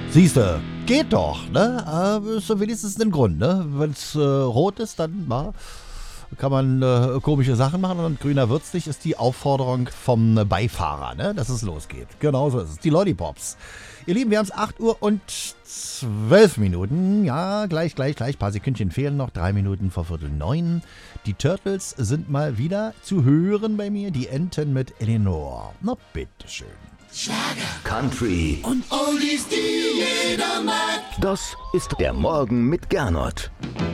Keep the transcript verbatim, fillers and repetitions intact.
Siehste, geht doch, ne? Aber ist so wenigstens ein Grund, ne? Wenn es äh, rot ist, dann na, kann man äh, komische Sachen machen und grüner wird's nicht, ist die Aufforderung vom Beifahrer, ne? Dass es losgeht. Genau so ist es. Die Lollipops. Ihr Lieben, wir haben es acht Uhr und zwölf Minuten. Ja, gleich, gleich, gleich. Ein paar Sekündchen fehlen noch. Drei Minuten vor Viertel neun. Die Turtles sind mal wieder zu hören bei mir. Die Enten mit Eleanor. Na, bitteschön. Schlager, Country und Oldies, die jeder mag. Das ist der Morgen mit Gernot.